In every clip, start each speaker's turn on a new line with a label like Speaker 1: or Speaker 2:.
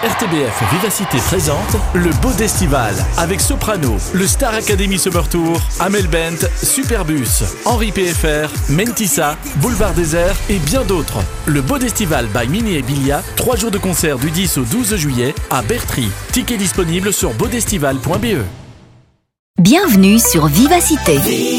Speaker 1: RTBF Vivacité présente le Beau d'Estival avec Soprano, le Star Academy Summer Tour, Amel Bent, Superbus, Henri PFR, Mentissa, Boulevard Désert et bien d'autres. Le Beau d'Estival by Mini et Bilia, 3 jours de concert du 10 au 12 juillet à Bertry. Tickets disponibles sur beaudestival.be.
Speaker 2: Bienvenue sur Vivacité.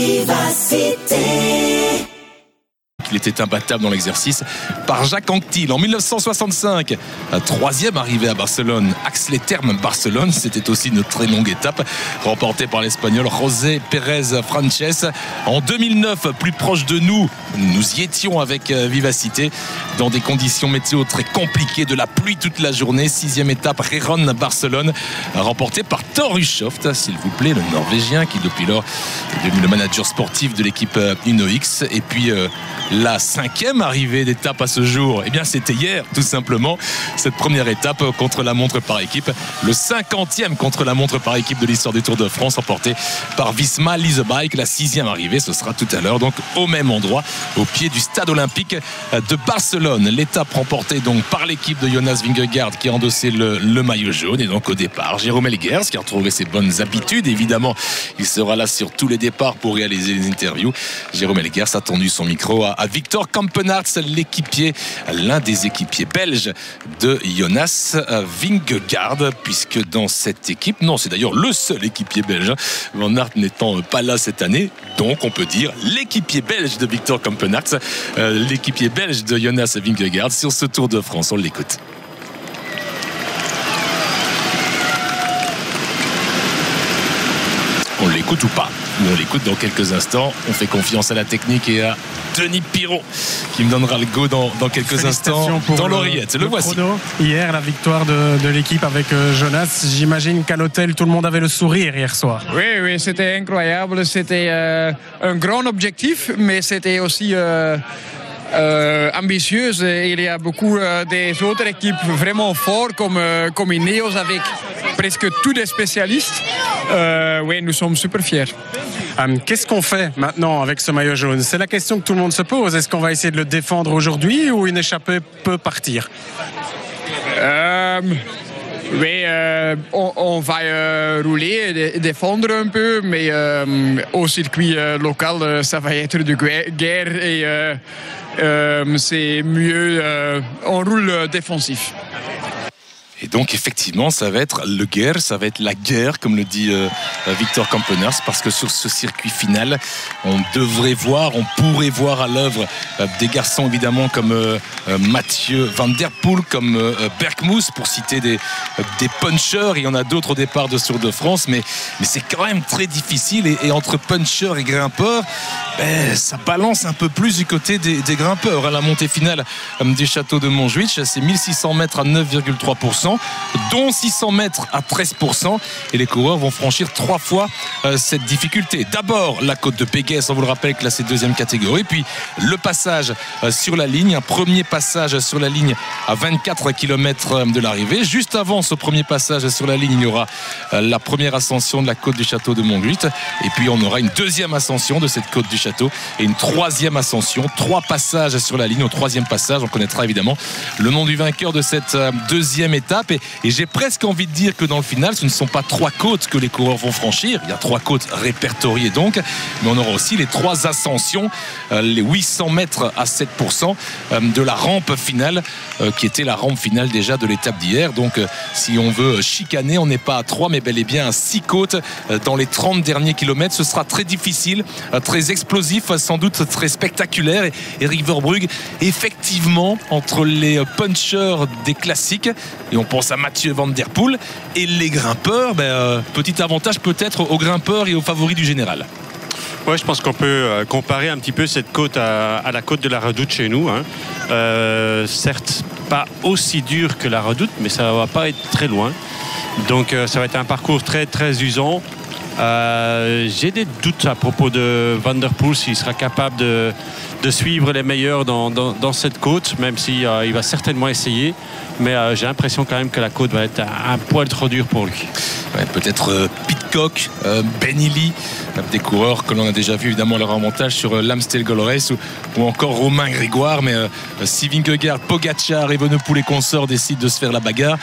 Speaker 3: Il était imbattable dans l'exercice par Jacques Anquetil en 1965. Troisième arrivée à Barcelone, Axles Termes Barcelone. C'était aussi une très longue étape remportée par l'Espagnol José Pérez Frances. En 2009, plus proche de nous, nous y étions avec Vivacité dans des conditions météo très compliquées, de la pluie toute la journée. 6e étape, Gijón Barcelone, remportée par Thor Hushovd, s'il vous plaît, le Norvégien qui depuis lors est devenu le manager sportif de l'équipe UnoX. Et puis la 5e arrivée d'étape à ce jour, eh bien c'était hier tout simplement, cette première étape contre la montre par équipe, le 50e contre la montre par équipe de l'histoire du Tour de France, emporté par Visma Lease Bike. La 6e arrivée, ce sera tout à l'heure, donc au même endroit, au pied du stade olympique de Barcelone. L'étape remportée donc par l'équipe de Jonas Vingegaard qui a endossé le maillot jaune. Et donc au départ, Jérôme Elguers qui a retrouvé ses bonnes habitudes. Évidemment, il sera là sur tous les départs pour réaliser les interviews. Jérôme Elguers a tendu son micro à Victor Kampenaerts, l'équipier, l'un des équipiers belges de Jonas Vingegaard, puisque dans cette équipe, non, c'est d'ailleurs le seul équipier belge, Van Aert n'étant pas là cette année, donc on peut dire l'équipier belge de Victor Kampenaerts, l'équipier belge de Jonas Vingegaard sur ce Tour de France. On l'écoute. On l'écoute ou pas? On l'écoute dans quelques instants. On fait confiance à la technique et à Denis Piron qui me donnera le go dans quelques instants dans l'oreillette. Le voici.
Speaker 4: Chrono. Hier, la victoire de l'équipe avec Jonas. J'imagine qu'à l'hôtel, tout le monde avait le sourire hier soir.
Speaker 5: Oui, c'était incroyable. C'était un grand objectif, mais c'était aussi ambitieuse. Il y a beaucoup des autres équipes vraiment fortes comme Ineos avec presque tous des spécialistes. Oui, nous sommes super fiers.
Speaker 4: Qu'est-ce qu'on fait maintenant avec ce maillot jaune? C'est la question que tout le monde se pose. Est-ce qu'on va essayer de le défendre aujourd'hui ou une échappée peut partir?
Speaker 5: Oui, on va rouler et défendre un peu, mais au circuit local, ça va être de guerre et c'est mieux, on roule défensif.
Speaker 3: Et donc effectivement ça va être le guerre, ça va être la guerre comme le dit Victor Kampenaerts, parce que sur ce circuit final on pourrait voir à l'œuvre des garçons évidemment comme Mathieu Van Der Poel, comme Bergmoes, pour citer des punchers. Il y en a d'autres au départ de Tour de France, mais c'est quand même très difficile et entre punchers et grimpeurs, ça balance un peu plus du côté des grimpeurs. À la montée finale du château de Montjuïc, c'est 1600 mètres à 9,3%, dont 600 mètres à 13%, et les coureurs vont franchir 3 fois cette difficulté. D'abord la côte de Péguès, on vous le rappelle, classée 2e catégorie, puis le passage sur la ligne, un premier passage sur la ligne à 24 km de l'arrivée. Juste avant ce premier passage sur la ligne, il y aura la première ascension de la côte du château de Montjuïc, et puis on aura une deuxième ascension de cette côte du château et une troisième ascension, 3 passages sur la ligne. Au troisième passage, on connaîtra évidemment le nom du vainqueur de cette deuxième étape. Et j'ai presque envie de dire que dans le final, ce ne sont pas 3 côtes que les coureurs vont franchir. Il y a 3 côtes répertoriées donc, mais on aura aussi les 3 ascensions, les 800 mètres à 7% de la rampe finale, qui était la rampe finale déjà de l'étape d'hier. Donc si on veut chicaner, on n'est pas à 3 mais bel et bien à 6 côtes dans les 30 derniers kilomètres. Ce sera très difficile, très explosif, sans doute très spectaculaire. Et River Brugge, effectivement, entre les punchers des classiques, et on pense à Mathieu Van Der Poel, et les grimpeurs, petit avantage peut-être aux grimpeurs et aux favoris du général.
Speaker 6: Ouais, je pense qu'on peut comparer un petit peu cette côte à la côte de la Redoute chez nous. Certes, pas aussi dur que la Redoute, mais ça va pas être très loin. Donc ça va être un parcours très très usant. J'ai des doutes à propos de Van Der Poel, s'il sera capable de suivre les meilleurs dans cette côte, même s'il il va certainement essayer. Mais j'ai l'impression quand même que la côte va être un poil trop dure pour lui.
Speaker 3: Ouais, peut-être Pidcock, Ben Illy, des coureurs que l'on a déjà vu évidemment à leur remontage sur l'Amstel Gold Race, ou encore Romain Grégoire. Mais si Vingegaard, Pogacar, Evenepoel et consorts décident de se faire la bagarre,